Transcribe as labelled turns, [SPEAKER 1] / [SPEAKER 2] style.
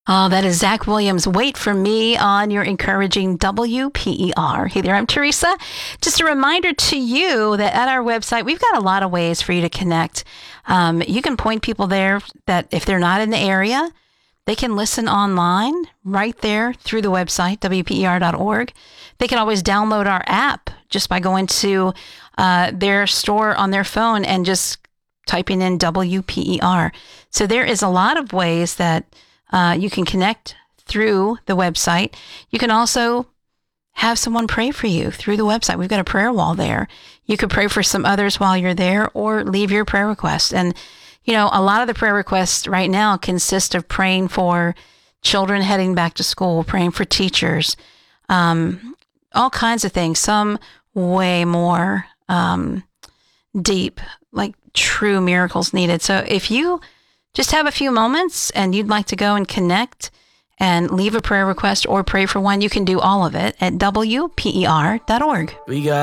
[SPEAKER 1] Oh, that is Zach Williams. Wait for me on your encouraging WPER. Hey there, I'm Teresa. Just a reminder to you that at our website, we've got a lot of ways for you to connect. You can point people there that if they're not in the area, they can listen online right there through the website, WPER.org. They can always download our app just by going to their store on their phone and just typing in WPER. So there is a lot of ways that you can connect through the website. You can also have someone pray for you through the website. We've got a prayer wall there. You could pray for some others while you're there or leave your prayer request. And, you know, a lot of the prayer requests right now consist of praying for children heading back to school, praying for teachers, all kinds of things, some way more deep, like true miracles needed. So if you just have a few moments and you'd like to go and connect and leave a prayer request or pray for one, you can do all of it at WPER.org.
[SPEAKER 2] We got